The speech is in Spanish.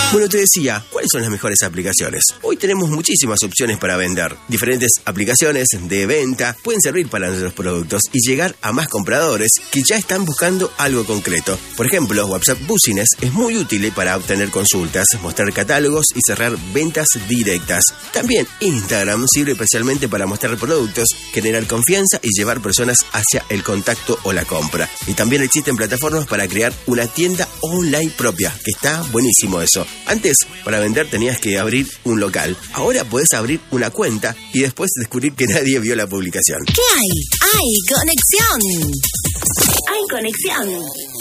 Bueno, te decía, ¿cuáles son las mejores aplicaciones? Hoy tenemos muchísimas opciones para vender. Diferentes aplicaciones de venta pueden servir para nuestros productos y llegar a más compradores que ya están buscando algo concreto. Por ejemplo, WhatsApp Business es muy útil para obtener consultas, mostrar catálogos y cerrar ventas directas. También Instagram sirve especialmente para mostrar productos, generar confianza y llevar personas hacia el contacto o la compra. Y también existen plataformas para crear una tienda online propia, que está buenísimo eso. Antes, para vender tenías que abrir un local. Ahora podés abrir una cuenta y después descubrir que nadie vio la publicación. ¿Qué hay? ¡Hay conexión! ¡Hay conexión!